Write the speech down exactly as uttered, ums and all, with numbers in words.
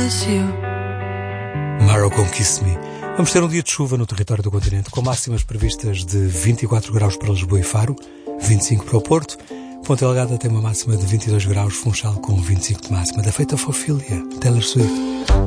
miss you. Marrow com Kiss Me. Vamos ter um dia de chuva no território do continente, com máximas previstas de vinte e quatro graus para Lisboa e Faro, vinte e cinco para o Porto. Ponta Delgada tem uma máxima de vinte e dois graus, Funchal com vinte e cinco de máxima. Da feita fofilia, Taylor Swift.